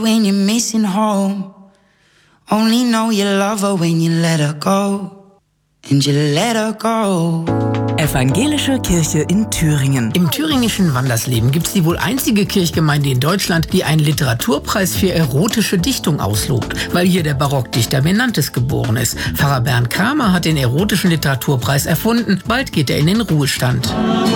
When you're missing home, only know you love her when you let her go. And you let her go. Evangelische Kirche in Thüringen. Im thüringischen Wandersleben gibt es die wohl einzige Kirchgemeinde in Deutschland, die einen Literaturpreis für erotische Dichtung auslobt, weil hier der Barockdichter Menantes geboren ist. Pfarrer Bernd Kramer hat den erotischen Literaturpreis erfunden. Bald geht er in den Ruhestand.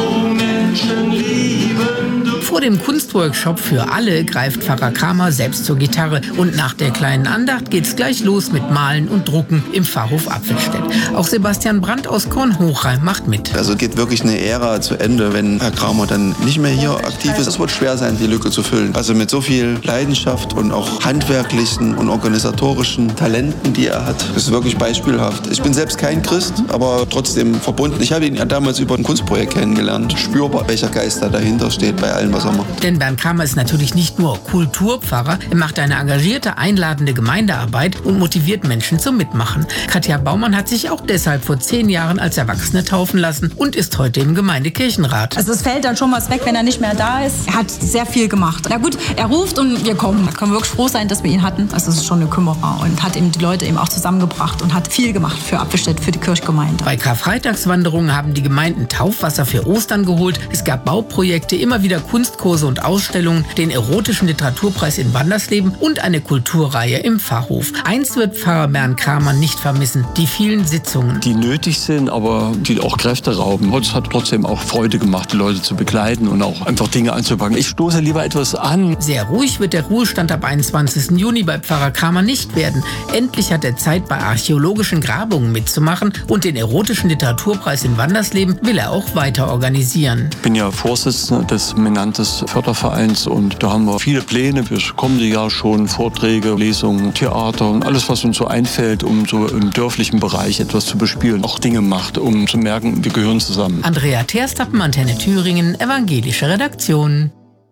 Vor dem Kunstworkshop für alle greift Pfarrer Kramer selbst zur Gitarre und nach der kleinen Andacht geht's gleich los mit Malen und Drucken im Pfarrhof Apfelstedt. Auch Sebastian Brandt aus Kornhochheim macht mit. Also geht wirklich eine Ära zu Ende, wenn Herr Kramer dann nicht mehr hier aktiv ist. Es wird schwer sein, die Lücke zu füllen. Also mit so viel Leidenschaft und auch handwerklichen und organisatorischen Talenten, die er hat, ist wirklich beispielhaft. Ich bin selbst kein Christ, aber trotzdem verbunden. Ich habe ihn ja damals über ein Kunstprojekt kennengelernt. Spürbar, welcher Geist da dahinter steht bei allem, was er macht. Denn Bernd Kramer ist natürlich nicht nur Kulturpfarrer, er macht eine engagierte, einladende Gemeindearbeit und motiviert Menschen zum Mitmachen. Katja Baumann hat sich auch deshalb vor 10 Jahren als Erwachsene taufen lassen und ist heute im Gemeindekirchenrat. Also es fällt dann schon was weg, wenn er nicht mehr da ist. Er hat sehr viel gemacht. Na gut, er ruft und wir kommen. Da können wir wirklich froh sein, dass wir ihn hatten. Also es ist schon eine Kümmerer und hat eben die Leute eben auch zusammengebracht und hat viel gemacht für Apfelstedt, für die Kirchgemeinde. Bei Karfreitagswanderungen haben die Gemeinden Taufwasser für Ostern geholt. Es gab Bauprojekte, immer wieder Kunstkurse und Ausstellungen, den erotischen Literaturpreis in Wandersleben und eine Kulturreihe im Pfarrhof. Eins wird Pfarrer Bernd Kramer nicht vermissen, die vielen Sitzungen. Die nötig sind, aber die auch Kräfte rauben. Es hat trotzdem auch Freude gemacht, die Leute zu begleiten und auch einfach Dinge anzupacken. Ich stoße lieber etwas an. Sehr ruhig wird der Ruhestand ab 21. Juni bei Pfarrer Kramer nicht werden. Endlich hat er Zeit, bei archäologischen Grabungen mitzumachen und den erotischen Literaturpreis in Wandersleben will er auch weiter organisieren. Ich bin ja Vorsitzender des Menantes Fördervereins und da haben wir viele Pläne fürs kommende Jahr schon, Vorträge, Lesungen, Theater und alles, was uns so einfällt, um so im dörflichen Bereich etwas zu bespielen, auch Dinge macht, um zu merken, wir gehören zusammen. Andrea Terstappen, Antenne Thüringen, evangelische Redaktion.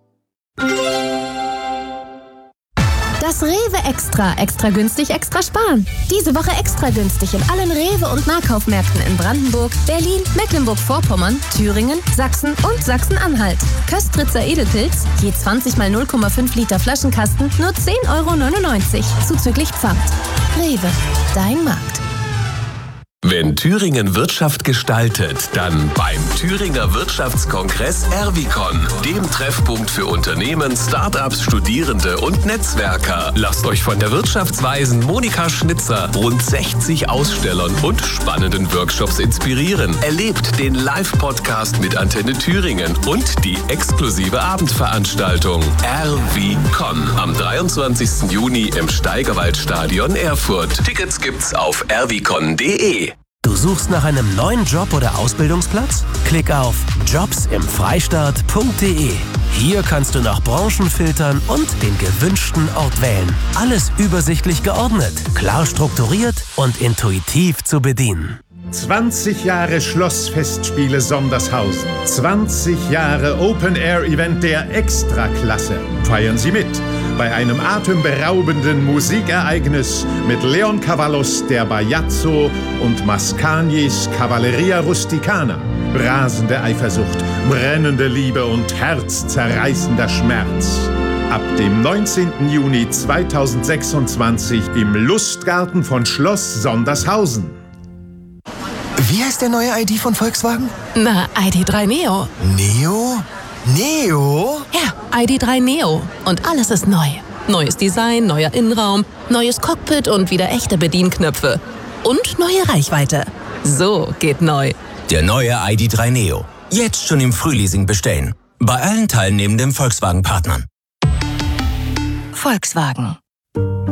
Das Rewe Extra. Extra günstig, extra sparen. Diese Woche extra günstig in allen Rewe- und Nahkaufmärkten in Brandenburg, Berlin, Mecklenburg-Vorpommern, Thüringen, Sachsen und Sachsen-Anhalt. Köstritzer Edelpilz, je 20 mal 0,5 Liter Flaschenkasten, nur 10,99 €, zuzüglich Pfand. Rewe, dein Markt. Wenn Thüringen Wirtschaft gestaltet, dann beim Thüringer Wirtschaftskongress Erwicon, dem Treffpunkt für Unternehmen, Start-ups, Studierende und Netzwerker. Lasst euch von der Wirtschaftsweisen Monika Schnitzer, rund 60 Ausstellern und spannenden Workshops inspirieren. Erlebt den Live-Podcast mit Antenne Thüringen und die exklusive Abendveranstaltung Erwicon am 23. Juni im Steigerwaldstadion Erfurt. Tickets gibt's auf erwicon.de. Du suchst nach einem neuen Job oder Ausbildungsplatz? Klick auf jobsimfreistaat.de. Hier kannst du nach Branchen filtern und den gewünschten Ort wählen. Alles übersichtlich geordnet, klar strukturiert und intuitiv zu bedienen. 20 Jahre Schlossfestspiele Sondershausen. 20 Jahre Open-Air-Event der Extraklasse. Feiern Sie mit bei einem atemberaubenden Musikereignis mit Leon Cavallos, der Bajazzo und Mascagnis Cavalleria Rusticana. Rasende Eifersucht, brennende Liebe und herzzerreißender Schmerz. Ab dem 19. Juni 2026 im Lustgarten von Schloss Sondershausen. Wie heißt der neue ID von Volkswagen? Na, ID.3 Neo. Neo? Neo? Ja, ID.3 Neo. Und alles ist neu. Neues Design, neuer Innenraum, neues Cockpit und wieder echte Bedienknöpfe. Und neue Reichweite. So geht neu. Der neue ID.3 Neo. Jetzt schon im Frühleasing bestellen. Bei allen teilnehmenden Volkswagen-Partnern. Volkswagen.